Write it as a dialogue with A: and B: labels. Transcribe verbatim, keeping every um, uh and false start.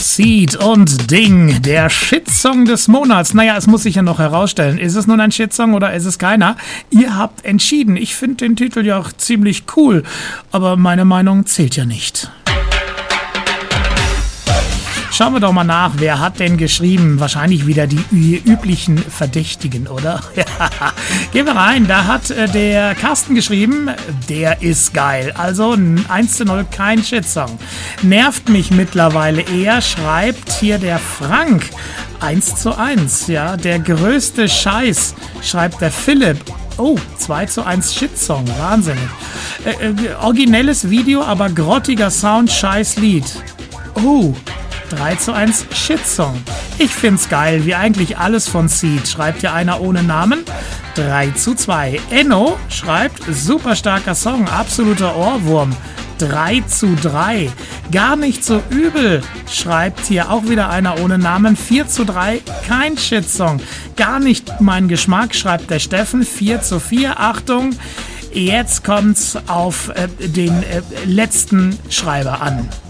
A: Seed und Ding, der Shitsong des Monats. Naja, es muss sich ja noch herausstellen, ist es nun ein Shitsong oder ist es keiner? Ihr habt entschieden. Ich finde den Titel ja auch ziemlich cool, aber meine Meinung zählt ja nicht. Schauen wir doch mal nach, wer hat denn geschrieben? Wahrscheinlich wieder die ü- üblichen Verdächtigen, oder? Gehen wir rein, da hat äh, der Carsten geschrieben, der ist geil. Also eins zu null, kein Shitsong. Nervt mich mittlerweile eher, schreibt hier der Frank. eins zu eins, ja, der größte Scheiß, schreibt der Philipp. Oh, zwei zu eins Shitsong, wahnsinnig. Äh, äh, originelles Video, aber grottiger Sound, scheiß Lied. Oh, drei zu eins Shitsong. Ich find's geil, wie eigentlich alles von Seed, schreibt hier einer ohne Namen. drei zu zwei. Enno schreibt, super starker Song, absoluter Ohrwurm. drei zu drei. Gar nicht so übel, schreibt hier auch wieder einer ohne Namen. vier zu drei, kein Shitsong. Gar nicht mein Geschmack, schreibt der Steffen. vier zu vier. Achtung, jetzt kommt's auf äh, den äh, letzten Schreiber an.